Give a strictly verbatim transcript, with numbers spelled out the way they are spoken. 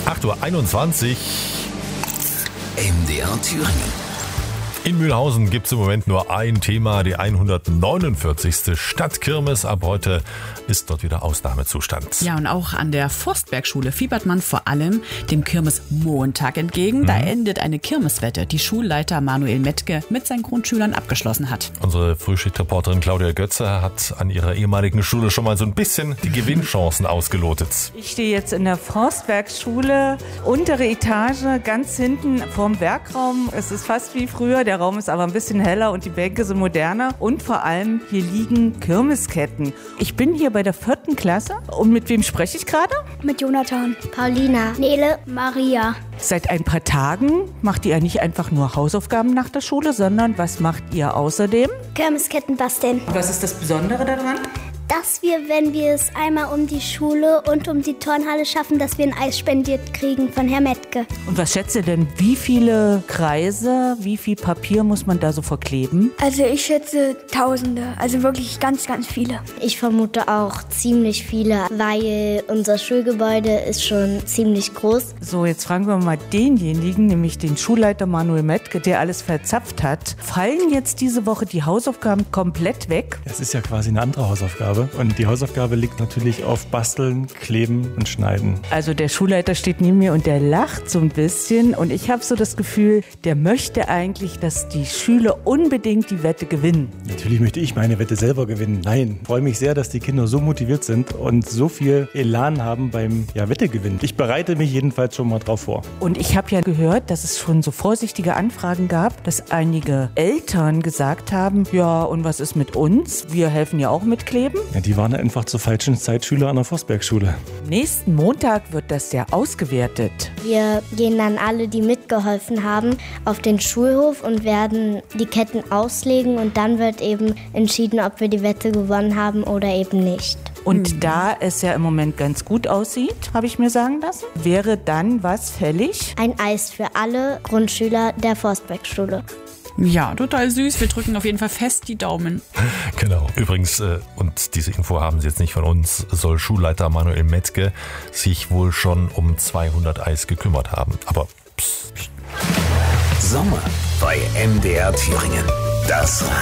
acht Uhr einundzwanzig. M D R Thüringen. In Mühlhausen gibt es im Moment nur ein Thema, die hundertneunundvierzigste Stadtkirmes. Ab heute ist dort wieder Ausnahmezustand. Ja, und auch an der Forstbergschule fiebert man vor allem dem Kirmesmontag entgegen. Mhm. Da endet eine Kirmeswette, die Schulleiter Manuel Mettke mit seinen Grundschülern abgeschlossen hat. Unsere Frühschichtreporterin Claudia Götze hat an ihrer ehemaligen Schule schon mal so ein bisschen die Gewinnchancen ausgelotet. Ich stehe jetzt in der Forstbergschule, untere Etage, ganz hinten vorm Werkraum. Es ist fast wie früher. Der Raum ist aber ein bisschen heller und die Bänke sind moderner. Und vor allem, hier liegen Kirmesketten. Ich bin hier bei der vierten Klasse. Und mit wem spreche ich gerade? Mit Jonathan, Paulina, Nele, Maria. Seit ein paar Tagen macht ihr nicht einfach nur Hausaufgaben nach der Schule, sondern was macht ihr außerdem? Kirmesketten basteln. Was ist das Besondere daran? Dass wir, wenn wir es einmal um die Schule und um die Turnhalle schaffen, dass wir ein Eis spendiert kriegen von Herrn Mettke. Und was schätzt ihr denn, wie viele Kreise, wie viel Papier muss man da so verkleben? Also ich schätze Tausende, also wirklich ganz, ganz viele. Ich vermute auch ziemlich viele, weil unser Schulgebäude ist schon ziemlich groß. So, jetzt fragen wir mal denjenigen, nämlich den Schulleiter Manuel Mettke, der alles verzapft hat. Fallen jetzt diese Woche die Hausaufgaben komplett weg? Das ist ja quasi eine andere Hausaufgabe. Und die Hausaufgabe liegt natürlich auf Basteln, Kleben und Schneiden. Also der Schulleiter steht neben mir und der lacht so ein bisschen. Und ich habe so das Gefühl, der möchte eigentlich, dass die Schüler unbedingt die Wette gewinnen. Natürlich möchte ich meine Wette selber gewinnen. Nein, ich freue mich sehr, dass die Kinder so motiviert sind und so viel Elan haben beim ja, Wettegewinn. Ich bereite mich jedenfalls schon mal drauf vor. Und ich habe ja gehört, dass es schon so vorsichtige Anfragen gab, dass einige Eltern gesagt haben, ja, und was ist mit uns? Wir helfen ja auch mit Kleben. Ja, die waren einfach zur falschen Zeit Schüler an der Forstbergschule. Nächsten Montag wird das ja ausgewertet. Wir gehen dann alle, die mitgeholfen haben, auf den Schulhof und werden die Ketten auslegen und dann wird eben entschieden, ob wir die Wette gewonnen haben oder eben nicht. Und mhm. da es ja im Moment ganz gut aussieht, habe ich mir sagen lassen, wäre dann was fällig? Ein Eis für alle Grundschüler der Forstbergschule. Ja, total süß. Wir drücken auf jeden Fall fest die Daumen. Genau. Übrigens, äh, und diese Info haben Sie jetzt nicht von uns, soll Schulleiter Manuel Mettke sich wohl schon um zweihundert Eis gekümmert haben. Aber pst, pst. Sommer bei M D R Thüringen. Das